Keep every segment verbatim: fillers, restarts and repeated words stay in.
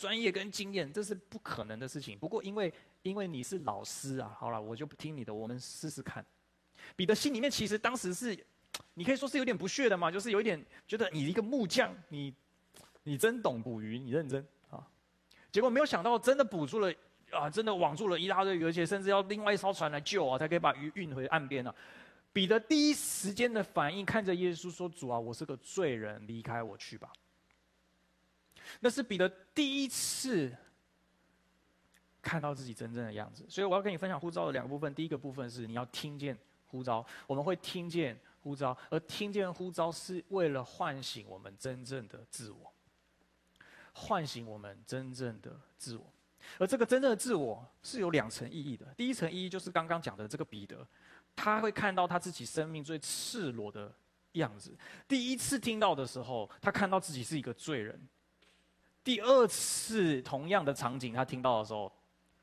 专业跟经验，这是不可能的事情。不过因为因为你是老师啊，好了，我就不听你的，我们试试看。彼得心里面其实当时是，你可以说是有点不屑的嘛，就是有一点觉得你一个木匠，你你真懂捕鱼，你认真啊。结果没有想到真的捕住了啊，真的网住了一大堆鱼，而且甚至要另外一艘船来救啊，才可以把鱼运回岸边啊。彼得第一时间的反应，看着耶稣说：“主啊，我是个罪人，离开我去吧。”那是彼得第一次看到自己真正的样子。所以我要跟你分享呼召的两个部分。第一个部分是你要听见呼召，我们会听见呼召，而听见呼召是为了唤醒我们真正的自我，唤醒我们真正的自我。而这个真正的自我是有两层意义的。第一层意义就是刚刚讲的这个彼得，他会看到他自己生命最赤裸的样子。第一次听到的时候，他看到自己是一个罪人。第二次同样的场景，他听到的时候，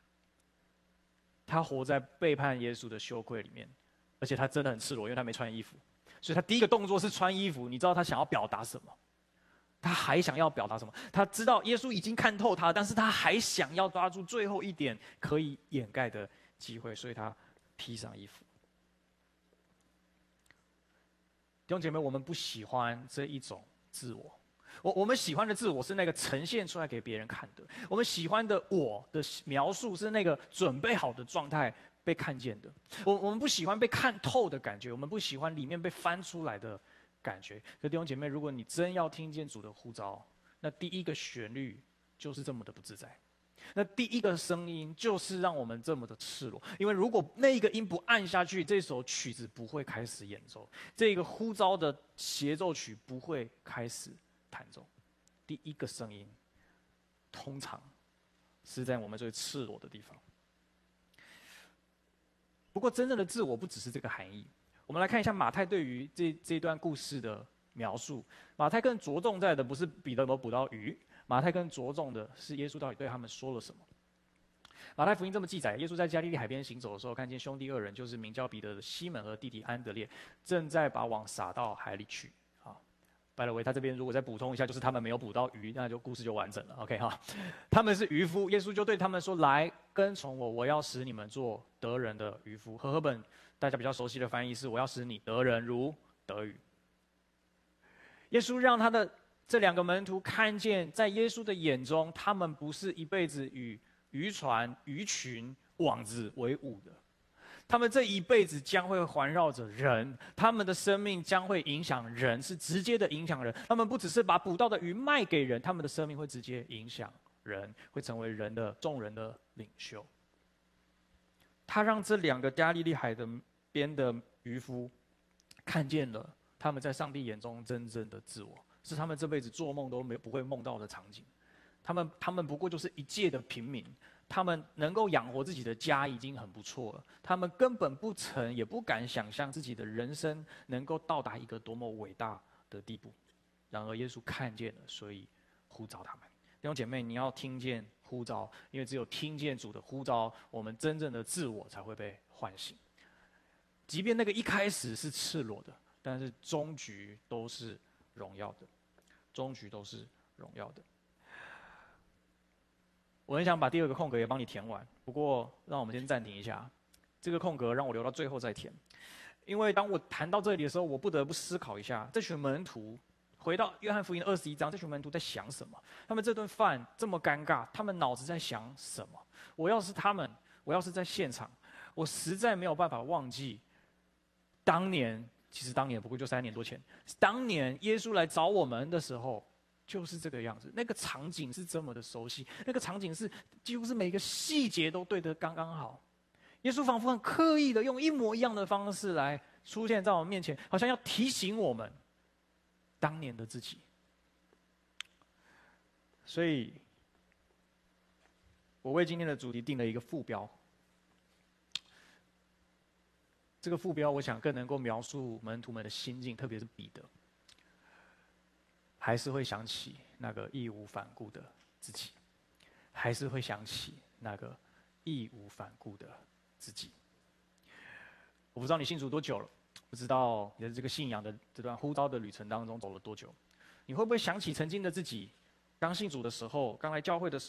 他活在背叛耶稣的羞愧里面，而且他真的很赤裸，因为他没穿衣服，所以他第一个动作是穿衣服。你知道他想要表达什么？他还想要表达什么？他知道耶稣已经看透他，但是他还想要抓住最后一点可以掩盖的机会，所以他披上衣服。弟兄姐妹，我们不喜欢这一种自我。我我们喜欢的自我是那个呈现出来给别人看的，我们喜欢的我的描述是那个准备好的状态被看见的。我我们不喜欢被看透的感觉，我们不喜欢里面被翻出来的感觉。可弟兄姐妹，如果你真要听见主的呼召，那第一个旋律就是这么的不自在，那第一个声音就是让我们这么的赤裸。因为如果那一个音不按下去，这首曲子不会开始演奏，这个呼召的协奏曲不会开始弹奏。第一个声音通常是在我们最赤裸的地方。不过真正的自我不只是这个含义。我们来看一下马太对于这这段故事的描述。马太更着重在的不是彼得有没有捕到鱼，马太更着重的是耶稣到底对他们说了什么。马太福音这么记载：耶稣在加利利海边行走的时候，看见兄弟二人，就是名叫彼得的西门和弟弟安德烈，正在把网撒到海里去。by the way， 他这边如果再补充一下，就是他们没有捕到鱼，那就故事就完整了。OK 哈，他们是渔夫，耶稣就对他们说：“来，跟从我，我要使你们做得人的渔夫。”和合本大家比较熟悉的翻译是：“我要使你得人如得鱼。”耶稣让他的这两个门徒看见，在耶稣的眼中，他们不是一辈子与渔船、鱼群、网子为伍的。他们这一辈子将会环绕着人，他们的生命将会影响人，是直接的影响人。他们不只是把捕到的鱼卖给人，他们的生命会直接影响人，会成为人的众人的领袖。他让这两个加利利海的边的渔夫看见了他们在上帝眼中真正的自我，是他们这辈子做梦都没不会梦到的场景。他们他们不过就是一介的平民。他们能够养活自己的家已经很不错了，他们根本不曾也不敢想象自己的人生能够到达一个多么伟大的地步。然而耶稣看见了，所以呼召他们。弟兄姐妹，你要听见呼召，因为只有听见主的呼召，我们真正的自我才会被唤醒。即便那个一开始是赤裸的，但是终局都是荣耀的，终局都是荣耀的。我很想把第二个空格也帮你填完，不过让我们先暂停一下，这个空格让我留到最后再填。因为当我谈到这里的时候，我不得不思考一下，这群门徒回到约翰福音二十一章，这群门徒在想什么？他们这顿饭这么尴尬，他们脑子在想什么？我要是他们，我要是在现场，我实在没有办法忘记当年，其实当年不过就三年多前，当年耶稣来找我们的时候就是这个样子。那个场景是这么的熟悉，那个场景是几乎是每个细节都对得刚刚好。耶稣仿佛很刻意的用一模一样的方式来出现在我们面前，好像要提醒我们当年的自己。所以我为今天的主题定了一个副标，这个副标我想更能够描述门徒们的心境，特别是彼得，还是会想起那个义无反顾的自己，还是会想起那个义无反顾的自己。我不知道你信主多久了，不知道你的这个信仰的这段呼召的旅程当中走了多久，你会不会想起曾经的自己？刚信主的时候，刚来教会的时